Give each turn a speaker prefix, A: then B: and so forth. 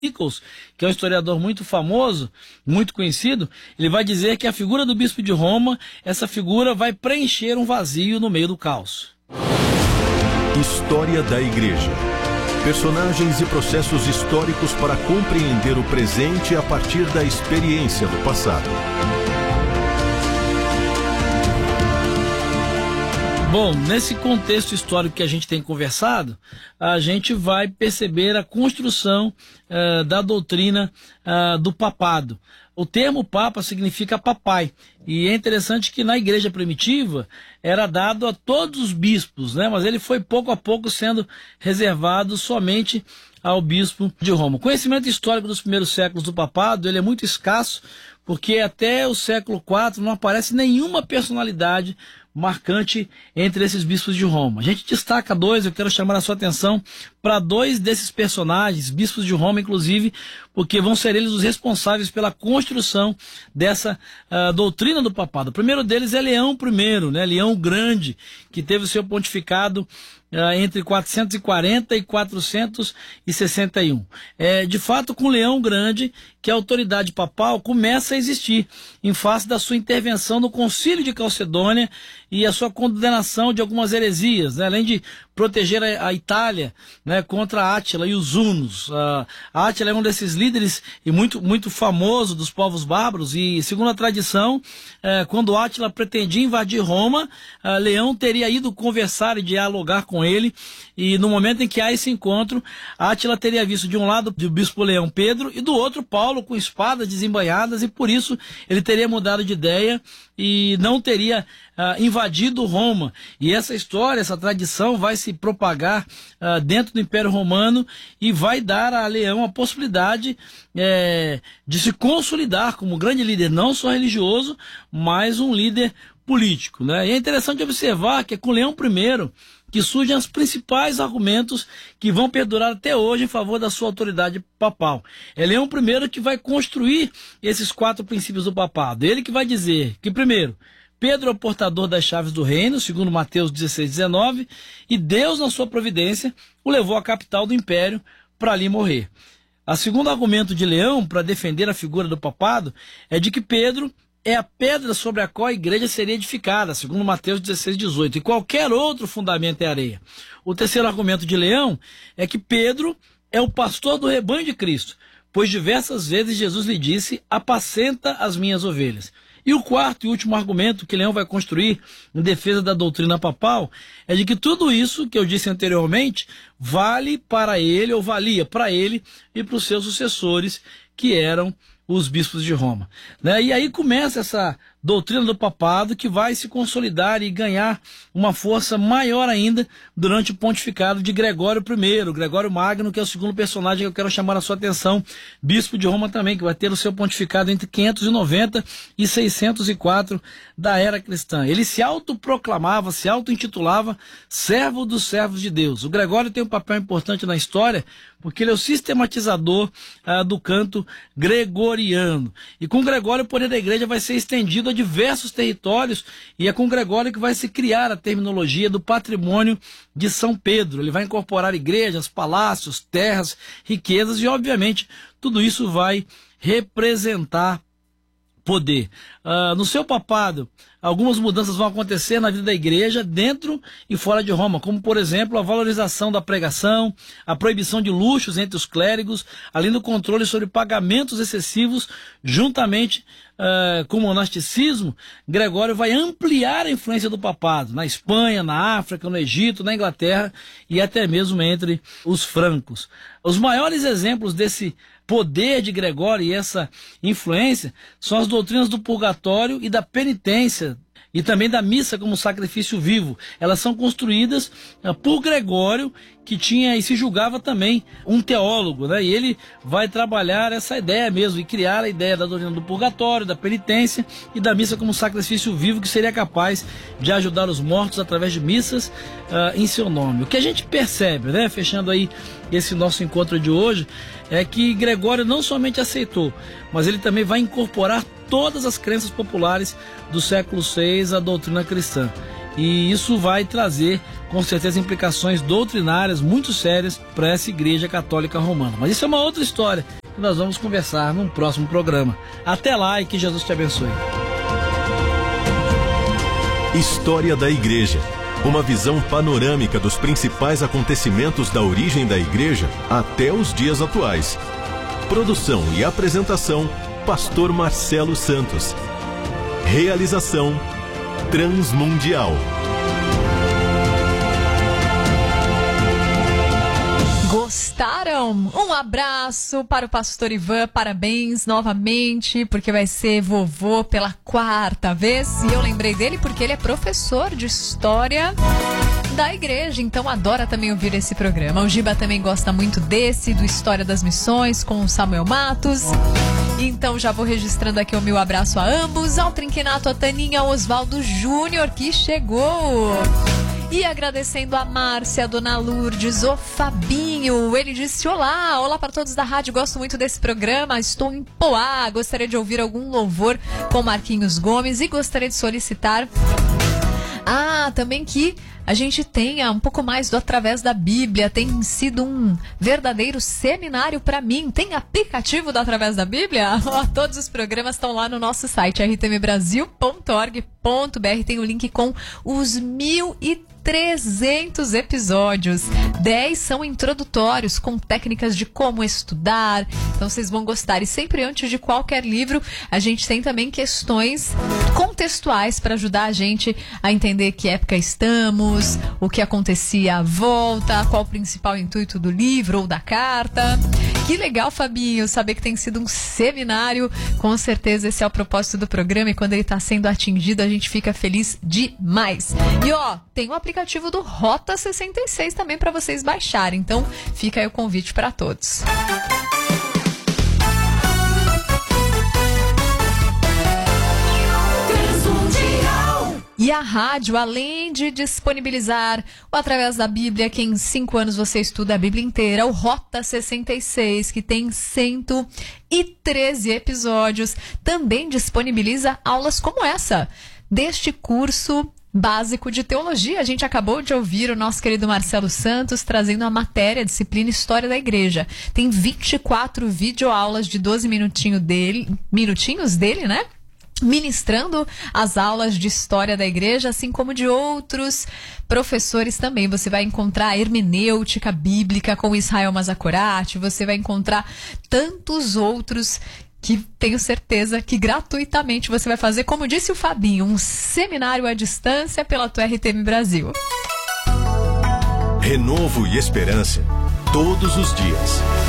A: Nichols, que é um historiador muito famoso, muito conhecido, ele vai dizer que a figura do bispo de Roma, essa figura vai preencher um vazio no meio do caos.
B: História da Igreja. Personagens e processos históricos para compreender o presente a partir da experiência do passado.
A: Bom, nesse contexto histórico que a gente tem conversado, a gente vai perceber a construção da doutrina do papado. O termo papa significa papai, e é interessante que na igreja primitiva era dado a todos os bispos, né? Mas ele foi pouco a pouco sendo reservado somente ao bispo de Roma. O conhecimento histórico dos primeiros séculos do papado ele é muito escasso, porque até o século IV não aparece nenhuma personalidade marcante entre esses bispos de Roma. A gente destaca dois, eu quero chamar a sua atenção para dois desses personagens, bispos de Roma inclusive, porque vão ser eles os responsáveis pela construção dessa doutrina do papado. O primeiro deles é Leão I, né? Leão o Grande, que teve o seu pontificado entre 440 e 461. De fato, com Leão Grande, que a autoridade papal começa a existir, em face da sua intervenção no Concílio de Calcedônia e a sua condenação de algumas heresias, né? Além de proteger a Itália, né, contra Átila e os hunos. Átila é um desses líderes e muito famoso dos povos bárbaros, e segundo a tradição, quando Átila pretendia invadir Roma, Leão teria ido conversar e dialogar com ele, e no momento em que há esse encontro, Átila teria visto de um lado o bispo Leão Pedro e do outro Paulo com espadas desembainhadas, e por isso ele teria mudado de ideia e não teria invadido Roma. E essa história, essa tradição vai se propagar dentro do Império Romano e vai dar a Leão a possibilidade de se consolidar como grande líder, não só religioso, mas um líder político, né? E é interessante observar que é com Leão I que surgem os principais argumentos que vão perdurar até hoje em favor da sua autoridade papal. É Leão I que vai construir esses 4 princípios do papado. Ele que vai dizer que, primeiro, Pedro é o portador das chaves do reino, segundo Mateus 16:19, e Deus, na sua providência, o levou à capital do império para ali morrer. O segundo argumento de Leão para defender a figura do papado é de que Pedro é a pedra sobre a qual a igreja seria edificada, segundo Mateus 16:18, e qualquer outro fundamento é areia. O terceiro argumento de Leão é que Pedro é o pastor do rebanho de Cristo, pois diversas vezes Jesus lhe disse: apacenta as minhas ovelhas. E o quarto e último argumento que Leão vai construir em defesa da doutrina papal é de que tudo isso que eu disse anteriormente vale para ele, ou valia para ele e para os seus sucessores, que eram os bispos de Roma, né? E aí começa essa doutrina do papado que vai se consolidar e ganhar uma força maior ainda durante o pontificado de Gregório I, Gregório Magno, que é o segundo personagem que eu quero chamar a sua atenção, bispo de Roma também, que vai ter o seu pontificado entre 590 e 604 da era cristã. Ele se autoproclamava, se auto-intitulava servo dos servos de Deus. O Gregório tem um papel importante na história, porque ele é o sistematizador do canto gregoriano. E com Gregório o poder da igreja vai ser estendido a diversos territórios, e é com Gregório que vai se criar a terminologia do patrimônio de São Pedro. Ele vai incorporar igrejas, palácios, terras, riquezas, e obviamente tudo isso vai representar poder. No seu papado, algumas mudanças vão acontecer na vida da igreja dentro e fora de Roma, como por exemplo a valorização da pregação, a proibição de luxos entre os clérigos, além do controle sobre pagamentos excessivos. Juntamente com o monasticismo, Gregório vai ampliar a influência do papado na Espanha, na África, no Egito, na Inglaterra e até mesmo entre os francos. Os maiores exemplos desse poder de Gregório e essa influência são as doutrinas do purgatório e da penitência, e também da missa como sacrifício vivo. Elas são construídas por Gregório, que tinha e se julgava também um teólogo, né? E ele vai trabalhar essa ideia mesmo e criar a ideia da doutrina do purgatório, da penitência e da missa como sacrifício vivo, que seria capaz de ajudar os mortos através de missas em seu nome. O que a gente percebe, né, fechando aí esse nosso encontro de hoje, é que Gregório não somente aceitou, mas ele também vai incorporar todas as crenças populares do século VI à doutrina cristã. e isso vai trazer com certeza implicações doutrinárias muito sérias para essa Igreja Católica Romana. Mas isso é uma outra história que nós vamos conversar num próximo programa. Até lá e que Jesus te abençoe.
B: História da Igreja. Uma visão panorâmica dos principais acontecimentos da origem da Igreja até os dias atuais. Produção e apresentação, Pastor Marcelo Santos. Realização, Transmundial.
C: Gostaram? Um abraço para o pastor Ivan, parabéns novamente, porque vai ser vovô pela 4ª vez. E eu lembrei dele porque ele é professor de História da Igreja, então adora também ouvir esse programa. O Giba também gosta muito desse, do História das Missões, com o Samuel Matos. Então já vou registrando aqui o meu abraço a ambos, ao Trinquinato, a Taninha, ao Oswaldo Júnior, que chegou. E agradecendo a Márcia, a Dona Lourdes, o Fabinho. Ele disse: olá para todos da rádio, gosto muito desse programa, estou em Poá, gostaria de ouvir algum louvor com Marquinhos Gomes e gostaria de solicitar também que a gente tenha um pouco mais do Através da Bíblia. Tem sido um verdadeiro seminário para mim. Tem aplicativo do Através da Bíblia? Todos os programas estão lá no nosso site, rtmbrasil.org.br. Tem o link com os 1.300 episódios. 10 são introdutórios, com técnicas de como estudar. Então vocês vão gostar. E sempre antes de qualquer livro, a gente tem também questões contextuais para ajudar a gente a entender que época estamos, o que acontecia à volta, qual o principal intuito do livro ou da carta. Que legal, Fabinho, saber que tem sido um seminário. Com certeza esse é o propósito do programa, e quando ele está sendo atingido, a gente fica feliz demais. E tem o aplicativo do Rota 66 também para vocês baixarem. Então fica aí o convite para todos. E a rádio, além de disponibilizar o Através da Bíblia, que em 5 anos você estuda a Bíblia inteira, o Rota 66, que tem 113 episódios, também disponibiliza aulas como essa, deste curso básico de teologia. A gente acabou de ouvir o nosso querido Marcelo Santos trazendo a matéria, a disciplina História da Igreja. Tem 24 videoaulas de 12 minutinhos dele, né? Ministrando as aulas de História da Igreja, assim como de outros professores também. Você vai encontrar a hermenêutica bíblica com Israel Mazakorati, você vai encontrar tantos outros que tenho certeza que gratuitamente você vai fazer, como disse o Fabinho, um seminário à distância pela tua RTM Brasil.
B: Renovo e esperança todos os dias.